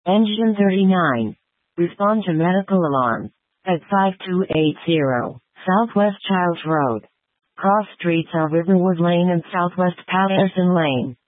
Engine 39. Respond to medical alarm. At 5280 Southwest Childs Road. Cross streets are Riverwood Lane and Southwest Patterson Lane.